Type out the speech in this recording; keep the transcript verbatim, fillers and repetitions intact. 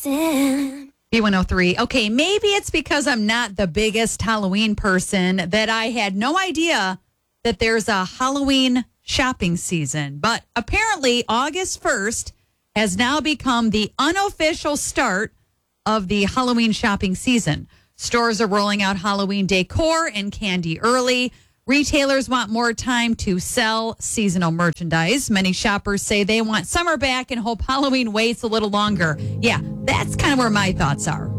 dancing. B one oh three. Okay, maybe it's because I'm not the biggest Halloween person that I had no idea that there's a Halloween shopping season. But apparently August first has now become the unofficial start of the Halloween shopping season. Stores are rolling out Halloween decor and candy early. Retailers want more time to sell seasonal merchandise. Many shoppers say they want summer back and hope Halloween waits a little longer. Yeah, that's kind of where my thoughts are.